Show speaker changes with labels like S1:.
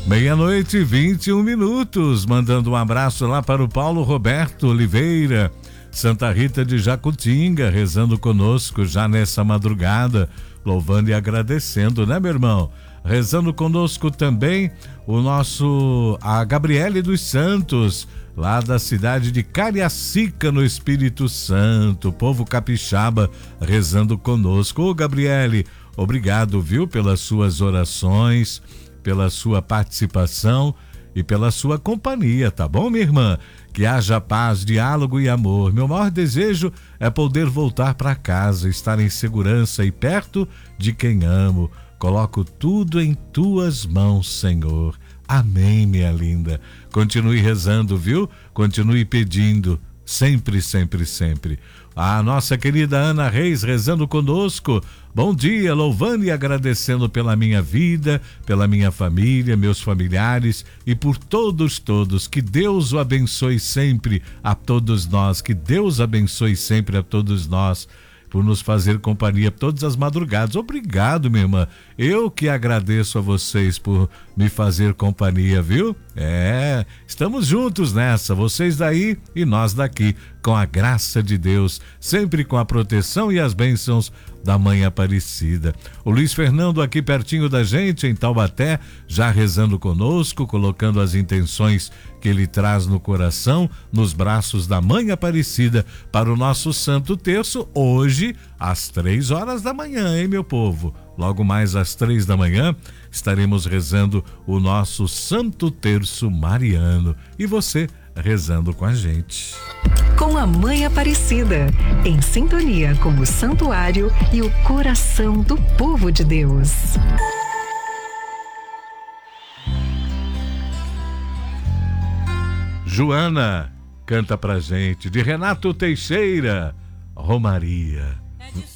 S1: Meia-noite e 21 minutos, mandando um abraço lá para o Paulo Roberto Oliveira, Santa Rita de Jacutinga, rezando conosco já nessa madrugada, louvando e agradecendo, né, meu irmão? Rezando conosco também a Gabriele dos Santos, lá da cidade de Cariacica, no Espírito Santo, povo capixaba rezando conosco. Ô, Gabriele, obrigado, viu, pelas suas orações, pela sua participação e pela sua companhia, tá bom, minha irmã? Que haja paz, diálogo e amor. Meu maior desejo é poder voltar para casa, estar em segurança e perto de quem amo. Coloco tudo em tuas mãos, Senhor. Amém, minha linda. Continue rezando, viu? Continue pedindo. Sempre, sempre, sempre. A nossa querida Ana Reis rezando conosco. Bom dia, louvando e agradecendo pela minha vida, pela minha família, meus familiares e por todos. Que Deus o abençoe sempre a todos nós. Que Deus abençoe sempre a todos nós, por nos fazer companhia todas as madrugadas. Obrigado, minha irmã. Eu que agradeço a vocês por me fazer companhia, viu? Estamos juntos nessa, vocês daí e nós daqui, com a graça de Deus, sempre com a proteção e as bênçãos da Mãe Aparecida. O Luiz Fernando aqui pertinho da gente, em Taubaté, já rezando conosco, colocando as intenções que ele traz no coração, nos braços da Mãe Aparecida, para o nosso Santo Terço, hoje, às 3 horas da manhã, hein, meu povo? Logo mais às 3 da manhã, estaremos rezando o nosso Santo Terço Mariano. E você, rezando com a gente.
S2: Com a Mãe Aparecida, em sintonia com o santuário e o coração do povo de Deus.
S1: Joana canta pra gente, de Renato Teixeira, Romaria.